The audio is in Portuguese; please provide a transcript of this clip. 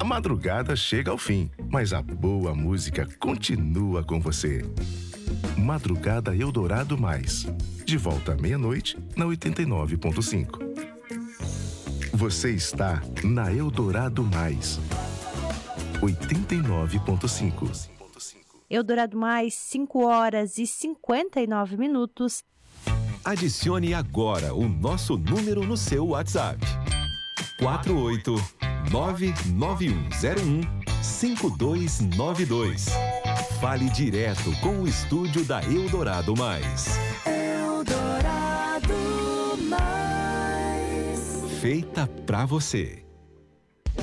madrugada chega ao fim, mas a boa música continua com você. Madrugada Eldorado Mais. De volta à meia-noite, na 89.5. Você está na Eldorado Mais. 89.5. Eldorado Mais, 5 horas e 59 minutos. Adicione agora o nosso número no seu WhatsApp. 48991015292. Fale direto com o estúdio da Eldorado Mais. Eldorado Mais. Feita pra você.